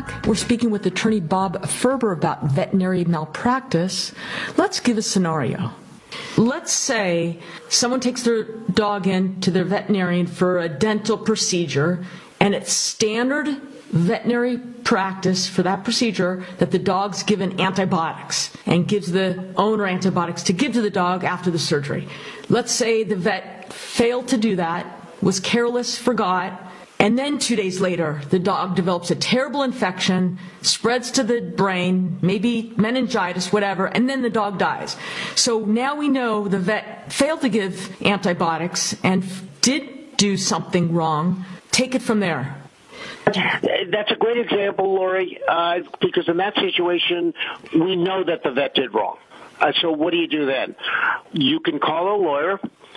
back. We're speaking with attorney Bob Ferber about veterinary malpractice. Let's give a scenario. Let's say someone takes their dog in to their veterinarian for a dental procedure, and it's standard veterinary practice for that procedure that the dog's given antibiotics and gives the owner antibiotics to give to the dog after the surgery. Let's say the vet failed to do that, was careless, forgot, and then 2 days later, the dog develops a terrible infection, spreads to the brain, maybe meningitis, whatever, and then the dog dies. So now we know the vet failed to give antibiotics and did do something wrong. Take it from there. That's a great example, Lori, because in that situation, we know that the vet did wrong. So what do you do then? You can call a lawyer.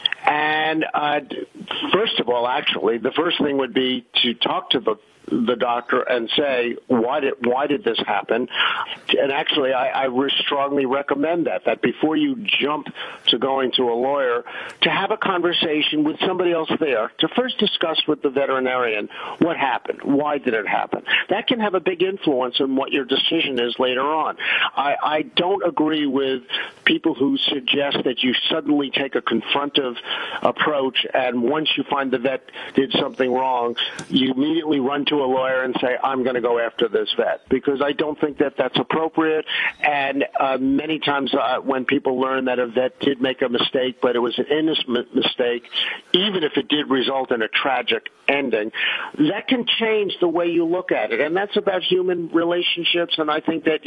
And first of all, actually, the first thing would be to talk to the doctor and say, why did this happen? And actually, I strongly recommend that before you jump to going to a lawyer, to have a conversation with somebody else there, to first discuss with the veterinarian what happened, why did it happen. That can have a big influence on what your decision is later on. I don't agree with people who suggest that you suddenly take a confrontive approach, and once you find the vet did something wrong, you immediately run to a lawyer and say, I'm going to go after this vet, because I don't think that that's appropriate. And many times when people learn that a vet did make a mistake, but it was an innocent mistake, even if it did result in a tragic ending, that can change the way you look at it. And that's about human relationships. And I think that,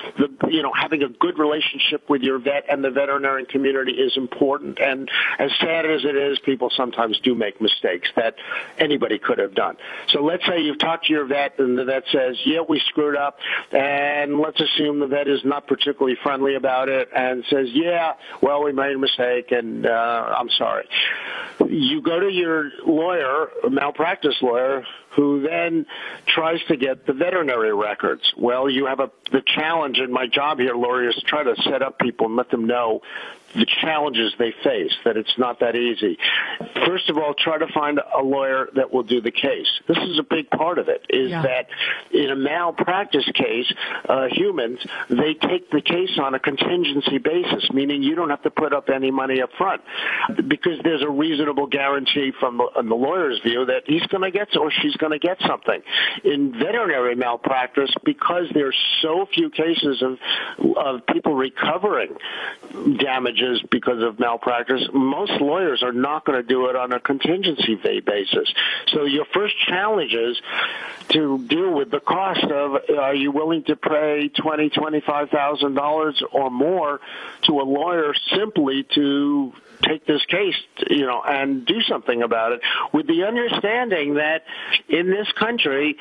having a good relationship with your vet and the veterinarian community is important. And as sad as it is, people sometimes do make mistakes that anybody could have done. So let's say you've talked to your vet and the vet says, yeah, we screwed up. And let's assume the vet is not particularly friendly about it and says, yeah, well, we made a mistake and I'm sorry. You go to your lawyer, a malpractice lawyer, who then tries to get the veterinary records. Well, you have the challenge in my job here, Lori, is to try to set up people and let them know the challenges they face, that it's not that easy. First of all, try to find a lawyer that will do the case. This is a big part of it, is that in a malpractice case, humans, they take the case on a contingency basis, meaning you don't have to put up any money up front, because there's a reasonable guarantee from the lawyer's view that he's going to get or she's going to get something. In veterinary malpractice, because there's so few cases of people recovering damages because of malpractice, most lawyers are not going to do it on a contingency basis. So your first challenge is to deal with the cost of, are you willing to pay $20,000, $25,000 or more to a lawyer simply to take this case, and do something about it, with the understanding that in this country,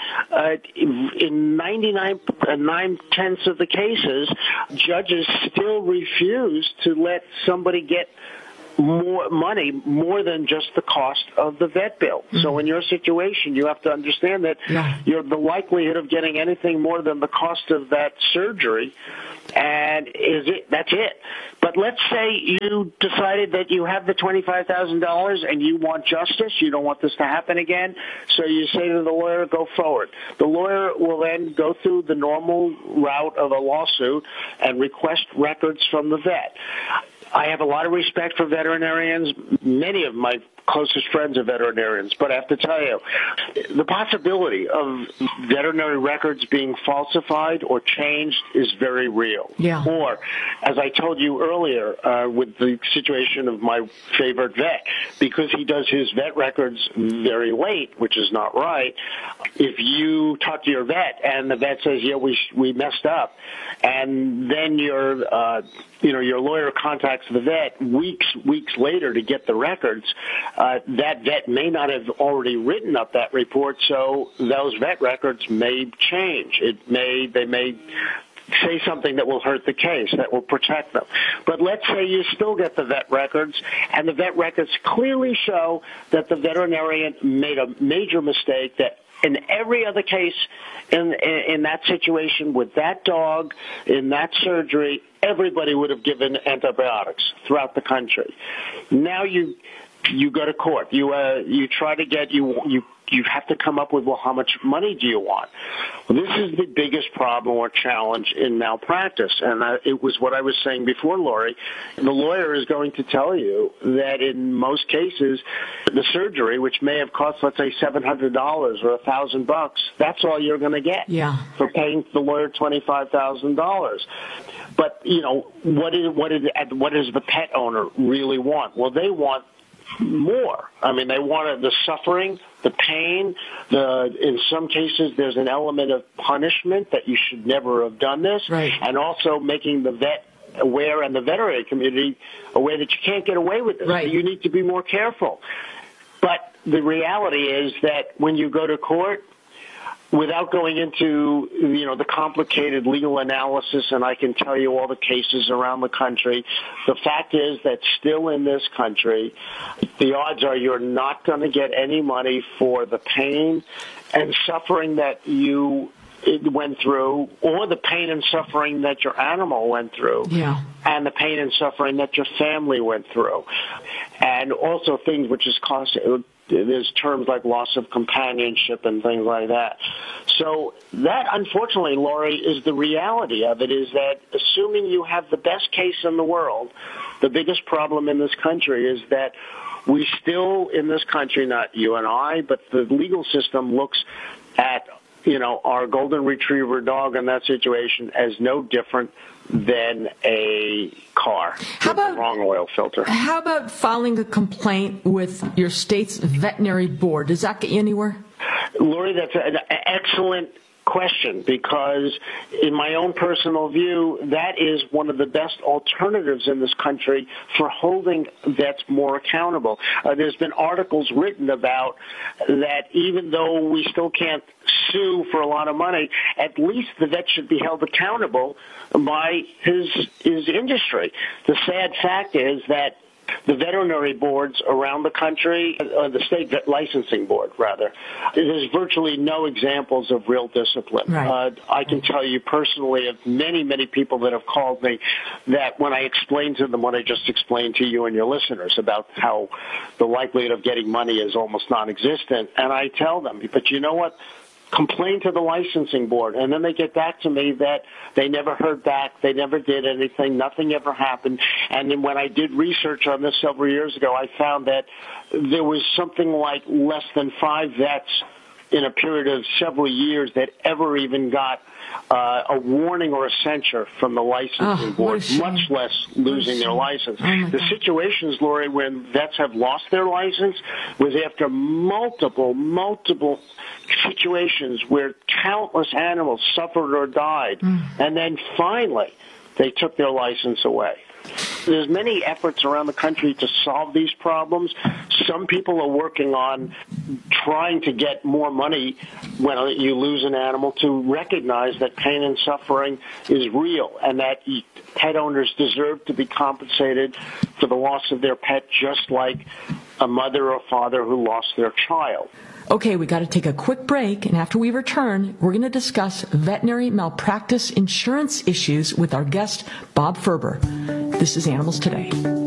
in 99.9% of the cases, judges still refuse to let somebody get more money, more than just the cost of the vet bill. Mm-hmm. So in your situation, you have to understand that the likelihood of getting anything more than the cost of that surgery, and that's it. But let's say you decided that you have the $25,000 and you want justice, you don't want this to happen again, so you say to the lawyer, go forward. The lawyer will then go through the normal route of a lawsuit and request records from the vet. I have a lot of respect for veterinarians. Many of my closest friends are veterinarians, but I have to tell you, the possibility of veterinary records being falsified or changed is very real. Yeah. Or, as I told you earlier, with the situation of my favorite vet, because he does his vet records very late, which is not right, if you talk to your vet and the vet says, yeah, we messed up, and then your lawyer contacts the vet weeks later to get the records, that vet may not have already written up that report, so those vet records may change. They may say something that will hurt the case, that will protect them. But let's say you still get the vet records, and the vet records clearly show that the veterinarian made a major mistake, that in every other case in that situation with that dog, in that surgery, everybody would have given antibiotics throughout the country. Now you you go to court. You try to get you have to come up with, well, how much money do you want? Well, this is the biggest problem or challenge in malpractice, and it was what I was saying before, Lori. The lawyer is going to tell you that in most cases, the surgery, which may have cost, let's say, $700 or $1,000, that's all you're going to get for paying the lawyer $25,000. But what does the pet owner really want? Well, they want more. I mean, they wanted the suffering, the pain, in some cases there's an element of punishment that you should never have done this, and also making the vet aware and the veterinary community aware that you can't get away with this. That you need to be more careful. But the reality is that when you go to court, without going into, the complicated legal analysis, and I can tell you all the cases around the country, the fact is that still in this country, the odds are you're not going to get any money for the pain and suffering that you went through, or the pain and suffering that your animal went through, and the pain and suffering that your family went through. And also things which is costing. There's terms like loss of companionship and things like that. So that, unfortunately, Lori, is the reality of it, is that assuming you have the best case in the world, the biggest problem in this country is that we still, in this country, not you and I, but the legal system looks at, our golden retriever dog in that situation as no different than a car with the wrong oil filter. How about filing a complaint with your state's veterinary board? Does that get you anywhere? Lori, that's an excellent question, because in my own personal view, that is one of the best alternatives in this country for holding vets more accountable. There's been articles written about that even though we still can't sue for a lot of money, at least the vet should be held accountable by his industry. The sad fact is that the veterinary boards around the country, the state vet licensing board, rather, there's virtually no examples of real discipline. I can tell you personally of many, many people that have called me that when I explain to them what I just explained to you and your listeners about how the likelihood of getting money is almost non-existent, and I tell them, but you know what? Complain to the licensing board, and then they get back to me that they never heard back, they never did anything, nothing ever happened. And then when I did research on this several years ago, I found that there was something like less than 5 vets in a period of several years that ever even got a warning or a censure from the licensing board, much less losing their license. The situations, Lori, when vets have lost their license was after multiple situations where countless animals suffered or died, and then finally they took their license away. There's many efforts around the country to solve these problems. Some people are working on trying to get more money when you lose an animal, to recognize that pain and suffering is real and that pet owners deserve to be compensated for the loss of their pet, just like a mother or father who lost their child. Okay, we got to take a quick break, and after we return, we're going to discuss veterinary malpractice insurance issues with our guest, Bob Ferber. This is Animals Today.